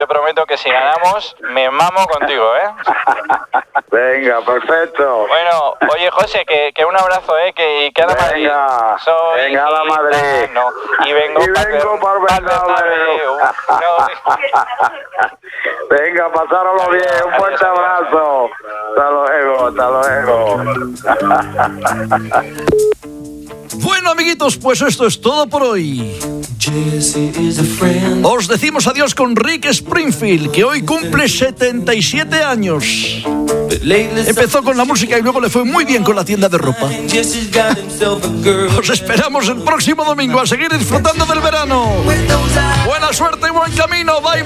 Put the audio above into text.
te prometo que si ganamos, me mamo contigo, ¿eh? Venga, perfecto. Bueno, oye, José, que un abrazo, ¿eh? Que a la Madrid. Venga, a la Madrid. Y vengo por Bernabéu. Venga, pasároslo bien. Un fuerte abrazo. Hasta luego. Bueno, amiguitos, pues esto es todo por hoy. Os decimos adiós con Rick Springfield, que hoy cumple 77 años. Empezó con la música y luego le fue muy bien con la tienda de ropa. Os esperamos el próximo domingo a seguir disfrutando del verano. Buena suerte y buen camino. Bye.